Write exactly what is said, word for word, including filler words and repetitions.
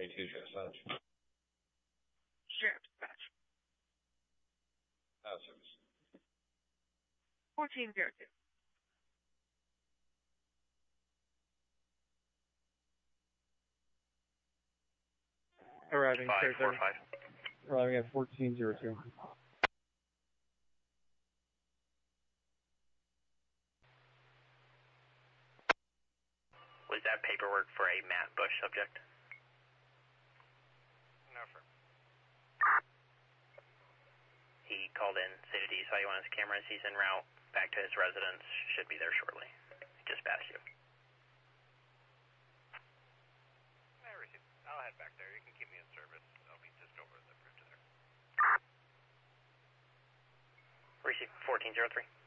twenty-two, show such. Sheriff dispatch. Out of service. fourteen zero two. Arriving, five four five. Arriving at fourteen zero two. Was that paperwork for a Matt Bush subject? No, sir. He called in, stated he saw you on his cameras. He's en route back to his residence. Should be there shortly. He just passed you. I received. I'll head back there. You can keep me in service. I'll be just over the bridge there. Receive fourteen zero three.